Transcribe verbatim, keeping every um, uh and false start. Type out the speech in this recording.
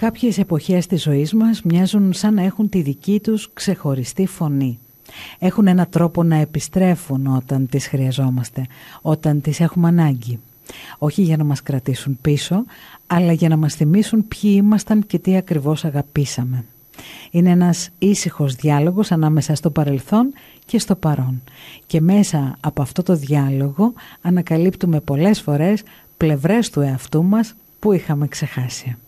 Κάποιες εποχές της ζωής μας μοιάζουν σαν να έχουν τη δική τους ξεχωριστή φωνή. Έχουν έναν τρόπο να επιστρέφουν όταν τις χρειαζόμαστε, όταν τις έχουμε ανάγκη. Όχι για να μας κρατήσουν πίσω, αλλά για να μας θυμίσουν ποιοι ήμασταν και τι ακριβώς αγαπήσαμε. Είναι ένας ήσυχος διάλογος ανάμεσα στο παρελθόν και στο παρόν. Και μέσα από αυτό το διάλογο ανακαλύπτουμε πολλές φορές πλευρές του εαυτού μας που είχαμε ξεχάσει.